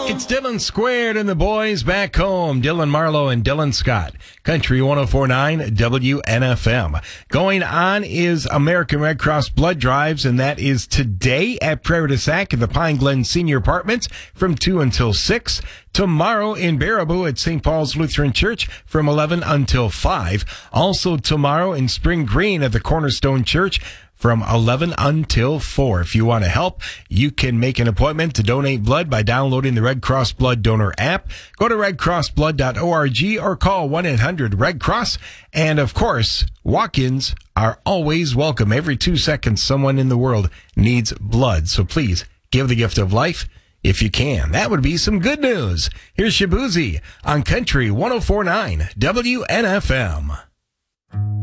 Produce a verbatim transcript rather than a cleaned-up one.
It's Dylan Squared and the boys back home. Dylan Marlowe and Dylan Scott. Country one oh four point nine W N F M. Going on is American Red Cross Blood Drives, and that is today at Prairie du Sac at the Pine Glen Senior Apartments from two until six. Tomorrow in Baraboo at Saint Paul's Lutheran Church from eleven until five. Also tomorrow in Spring Green at the Cornerstone Church from eleven until four. If you want to help, you can make an appointment to donate blood by downloading the Red Cross Blood Donor app. Go to red cross blood dot org or call one eight hundred red cross. And of course, walk-ins are always welcome. Every two seconds, someone in the world needs blood. So please give the gift of life if you can. That would be some good news. Here's Shabuzi on Country one oh four point nine W N F M.